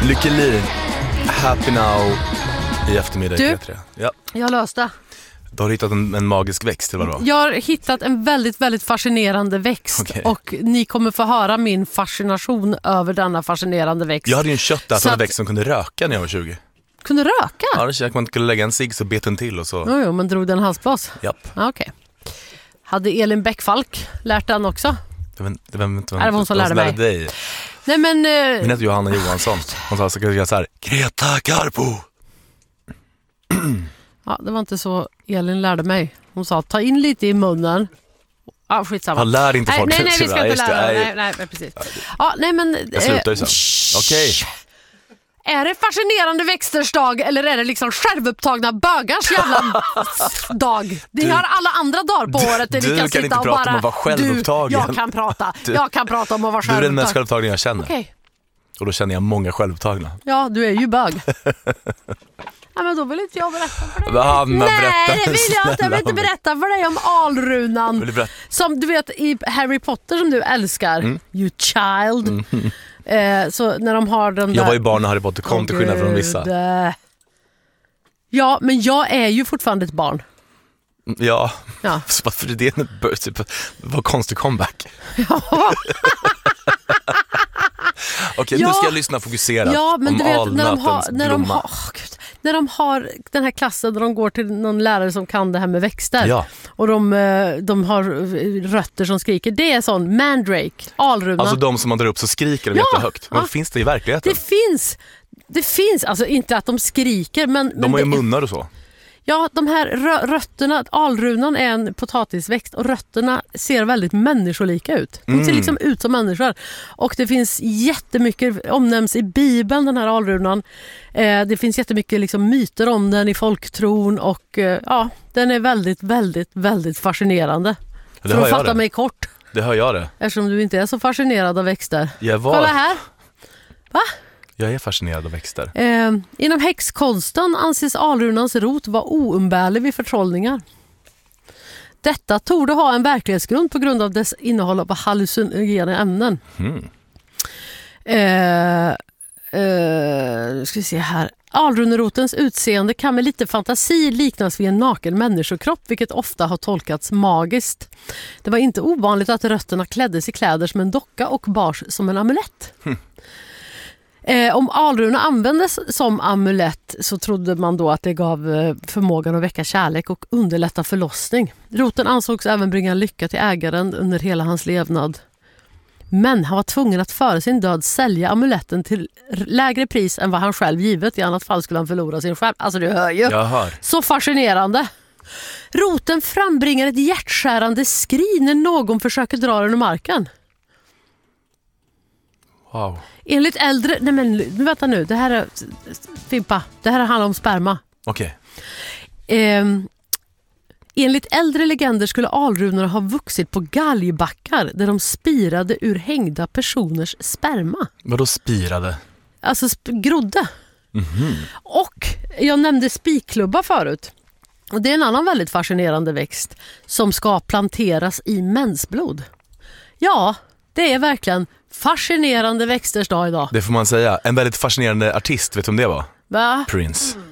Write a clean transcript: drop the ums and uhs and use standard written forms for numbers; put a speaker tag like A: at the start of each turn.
A: Lykke Li, Happy Now i eftermiddag.
B: Du,
A: ja.
B: Jag löste.
A: Du har hittat en magisk växt, eller vadå?
B: Jag har hittat en väldigt, väldigt fascinerande växt.
A: Okay.
B: Och ni kommer få höra min fascination över denna fascinerande växt.
A: Jag hade ju en köttätande växt som kunde röka när jag var 20.
B: Kunde röka?
A: Ja, det känns man kunde lägga en cigg så bet den till och så.
B: Jo, men drog den halsblås?
A: Japp.
B: Ja, okej. Hade Elin Bäckfalk lärt den också?
A: Det var
B: hon som lärde mig.
A: Dig.
B: Nej, men...
A: Min heter Johanna Johansson. Hon sa så här, Greta Garbo.
B: Ja, det var inte så Elin lärde mig. Hon sa, ta in lite i munnen. Ja, skitsamma.
A: Han lär inte folk.
B: Nej, vi ska inte lära. Nej, precis. Ja, nej, men...
A: Jag slutar ju sen. Okej.
B: Är det fascinerande växters dag eller är det liksom självupptagna bögars jävla dag? Det har alla andra dagar på året där
A: du
B: kan
A: sitta
B: inte
A: och prata om att vara självupptagen.
B: Jag kan prata. Jag kan prata om att vara självupptagen.
A: Du är den mest självupptagna jag känner.
B: Okay.
A: Och då känner jag många självupptagna.
B: Ja, du är ju bög. Ja, men då vill inte jag berätta för dig.
A: Hanna,
B: nej, det vill jag inte. Jag vill inte berätta för dig om alrunan. Som du vet i Harry Potter som du älskar. You child. Så när de har den där...
A: Jag var ju barn när Harry Potter kom till skillnad från vissa.
B: Ja, men jag är ju fortfarande ett barn.
A: Ja. För det var konstig comeback.
B: Ja.
A: Okej, nu ska jag lyssna fokuserat.
B: Ja, men du vet
A: när
B: de har den här klassen där de går till någon lärare som kan det här med växter.
A: Ja.
B: Och de har rötter som skriker. Det är sån mandrake, alruna.
A: Alltså de som man drar upp så skriker de jättehögt. Men finns det i verkligheten?
B: Det finns, alltså inte att de skriker. Men
A: har ju munnar och så.
B: Ja, de här rötterna, alrunan är en potatisväxt och rötterna ser väldigt människolika ut. De ser liksom ut som människor. Och det finns jättemycket, omnämns i Bibeln den här alrunan. Det finns jättemycket liksom myter om den i folktron och den är väldigt, väldigt, väldigt fascinerande. För att fatta mig kort.
A: Det hör jag det.
B: Eftersom du inte är så fascinerad av växter.
A: Kolla
B: här. Va?
A: Jag är fascinerad av växter.
B: Inom häxkonsten anses alrunans rot vara oumbärlig vid förtrollningar. Detta torde ha en verklighetsgrund på grund av dess innehåll av hallucinogena ämnen. Ska vi se här. Alrunerotens utseende kan med lite fantasi liknas vid en naken människokropp, vilket ofta har tolkats magiskt. Det var inte ovanligt att rötterna kläddes i kläder som en docka och bars som en amulett. Om alruna användes som amulett så trodde man då att det gav förmågan att väcka kärlek och underlätta förlossning. Roten ansågs även bringa lycka till ägaren under hela hans levnad. Men han var tvungen att före sin död sälja amuletten till lägre pris än vad han själv givet. I annat fall skulle han förlora sin själ. Alltså du hör ju.
A: Jag hör.
B: Så fascinerande. Roten frambringar ett hjärtskärande skri när någon försöker dra den ur marken.
A: Wow.
B: Enligt äldre... Nej men vänta nu. Det här är... Fimpa. Det här handlar om sperma.
A: Okej.
B: Enligt äldre legender skulle alrunorna ha vuxit på galgbackar där de spirade ur hängda personers sperma.
A: Vadå spirade?
B: Alltså grodde. Och jag nämnde spikklubba förut. Och det är en annan väldigt fascinerande växt som ska planteras i mensblod. Ja, det är verkligen fascinerande växters dag idag.
A: Det får man säga. En väldigt fascinerande artist, vet du om det var?
B: Va?
A: Prince.